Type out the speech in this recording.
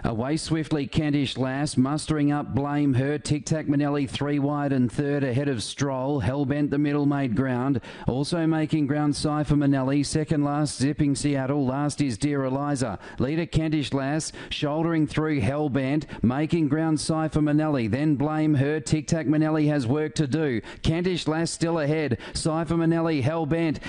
Away swiftly, Kentish Lass, mustering up Blame Her. Tic Tac Manelli 3 wide and third ahead of Stroll. Hellbent the middle made ground. Also making ground Cypher Manelli. Second last Zipping Seattle. Last is Dear Eliza. Leader Kentish Lass, shouldering through Hellbent, making ground Cypher Manelli. Then Blame Her. Tic Tac Manelli has work to do. Kentish Lass still ahead. Cypher Manelli, Hellbent